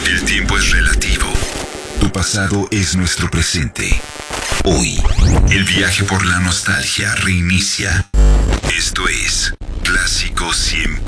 El tiempo es relativo. Tu pasado es nuestro presente. Hoy, el viaje por la nostalgia reinicia. Esto es Clásico 100%.